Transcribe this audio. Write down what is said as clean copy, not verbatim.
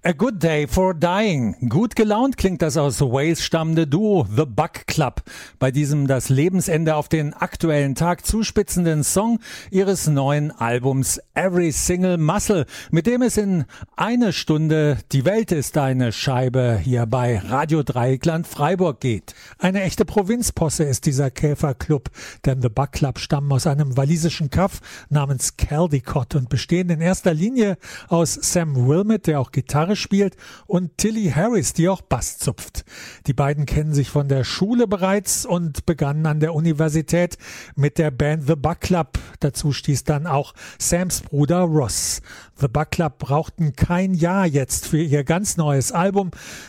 A Good Day for Dying. Gut gelaunt klingt das aus Wales stammende Duo The Buck Club bei diesem das Lebensende auf den aktuellen Tag zuspitzenden Song ihres neuen Albums Every Single Muscle, mit dem es in eine Stunde Die Welt ist eine Scheibe hier bei Radio Dreieckland Freiburg geht. Eine echte Provinzposse ist dieser Käferclub, denn The Buck Club stammen aus einem walisischen Kaff namens Caldicot und bestehen in erster Linie aus Sam Wilmot, der auch Gitarre spielt, und Tilly Harris, die auch Bass zupft. Die beiden kennen sich von der Schule bereits und begannen an der Universität mit der Band The Buck Club. Dazu stieß dann auch Sams Bruder Ross. The Buck Club brauchten kein Jahr jetzt für ihr ganz neues Album.